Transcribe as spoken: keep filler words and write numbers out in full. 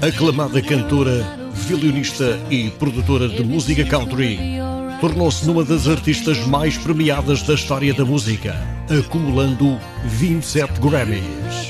Aclamada cantora, violinista e produtora de música country, tornou-se numa das artistas mais premiadas da história da música, acumulando vinte e sete Grammys.